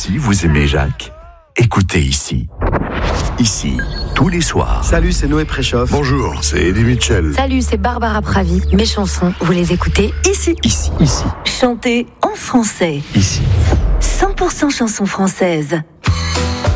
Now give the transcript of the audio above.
aussi, vous aimez Jacques? Écoutez ici. Ici, tous les soirs. Salut, c'est Noé Préchoff. Bonjour, c'est Eddie Mitchell. Salut, c'est Barbara Pravi. Mes chansons, vous les écoutez ici. Ici. Chantez en français. Ici. 100% chansons françaises.